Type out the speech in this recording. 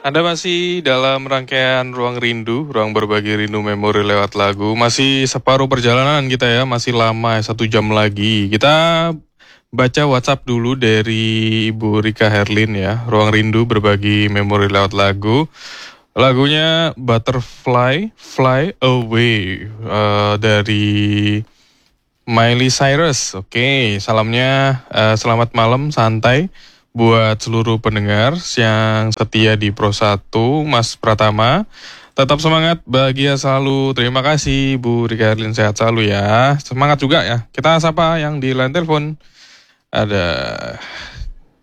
Anda masih dalam rangkaian Ruang Rindu, ruang berbagi rindu memori lewat lagu. Masih separuh perjalanan kita ya, masih lama ya, 1 jam lagi. Kita baca WhatsApp dulu dari Ibu Rika Herlin ya. Ruang Rindu berbagi memori lewat lagu. Lagunya Butterfly, Fly Away dari Miley Cyrus. Oke, salamnya selamat malam santai buat seluruh pendengar yang setia di Pro 1, Mas Pratama. Tetap semangat, bahagia selalu. Terima kasih Bu Rika Herlin, sehat selalu ya. Semangat juga ya. Kita sapa yang di line telepon. Ada